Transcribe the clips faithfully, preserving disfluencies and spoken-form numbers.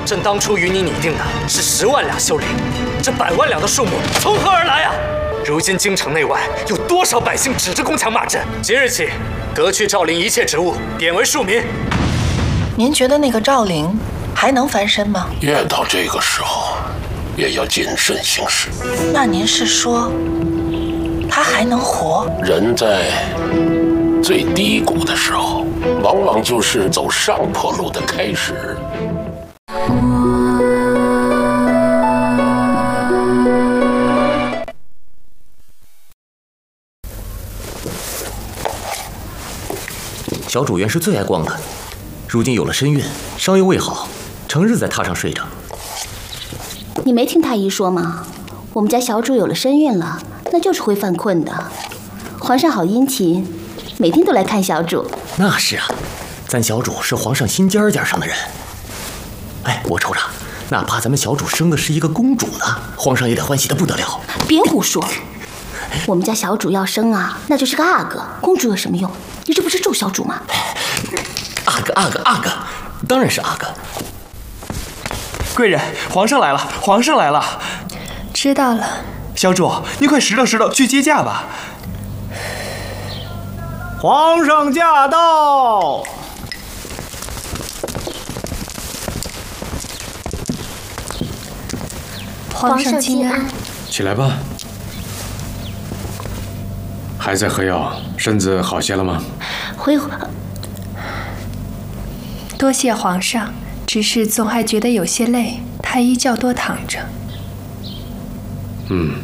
朕当初与你拟定的是十万两修灵，这百万两的数目从何而来啊？如今京城内外有多少百姓指着宫墙骂朕？即日起，革去赵灵一切职务，贬为庶民。 您觉得那个赵灵还能翻身吗？ 越到这个时候，越要谨慎行事。 那您是说，他还能活？ 人在最低谷的时候，往往就是走上坡路的开始。 小主原是最爱逛的，如今有了身孕，伤又未好，成日在榻上睡着。 你没听太医说吗？我们家小主有了身孕了，那就是会犯困的。皇上好殷勤，每天都来看小主。 那是啊，咱小主是皇上心尖尖上的人。哎，我瞅着，哪怕咱们小主生的是一个公主呢，皇上也得欢喜的不得了。 别胡说，我们家小主要生啊，那就是个阿哥，公主有什么用？你这不是咒小主吗？ 阿哥，阿哥，阿哥，当然是阿哥。 贵人，皇上来了，皇上来了。 知道了。 小主，你快拾掇拾掇去接驾吧。 皇上驾到！ 皇上请安。 起来吧。还在喝药，身子好些了吗？ 回。 多谢皇上，只是总还觉得有些累，太医叫多躺着。 嗯。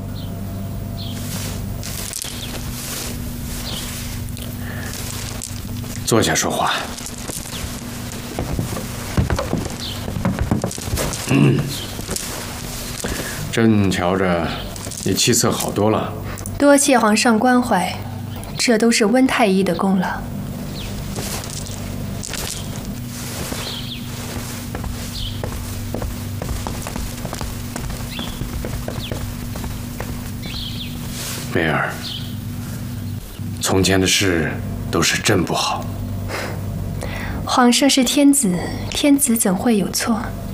坐下说话。嗯。朕瞧着你气色好多了。 多谢皇上关怀，这都是温太医的功劳。 梅儿，从前的事都是朕不好。 皇上是天子，天子怎会有错？